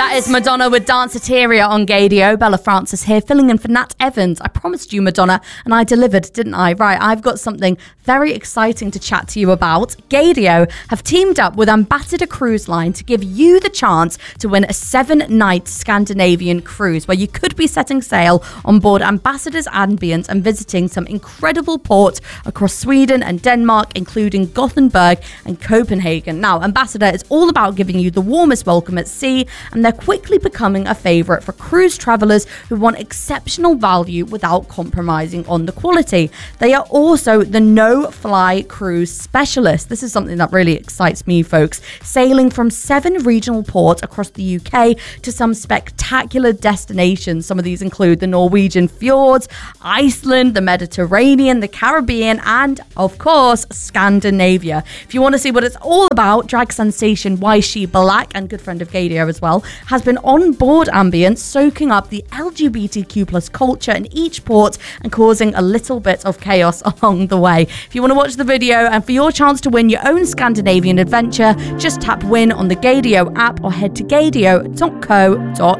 That is Madonna with Danceteria on Gaydio. Bella Francis here, filling in for Nat Evans. I promised you, Madonna, and I delivered, didn't I? Right, I've got something very exciting to chat to you about. Gaydio have teamed up with Ambassador Cruise Line to give you the chance to win a 7-night Scandinavian cruise where you could be setting sail on board Ambassador's Ambient and visiting some incredible ports across Sweden and Denmark, including Gothenburg and Copenhagen. Now, Ambassador is all about giving you the warmest welcome at sea, and they're quickly becoming a favourite for cruise travellers who want exceptional value without compromising on the quality. They are also the no-fly cruise specialist. This is something that really excites me, folks. Sailing from 7 regional ports across the UK to some spectacular destinations. Some of these include the Norwegian fjords, Iceland, the Mediterranean, the Caribbean, and, of course, Scandinavia. If you want to see what it's all about, drag sensation YShe Black, and good friend of Gaydio as well, has been on board Ambient, soaking up the LGBTQ plus culture in each port and causing a little bit of chaos along the way. If you want to watch the video and for your chance to win your own Scandinavian adventure, just tap win on the Gaydio app or head to gaydio.co.uk.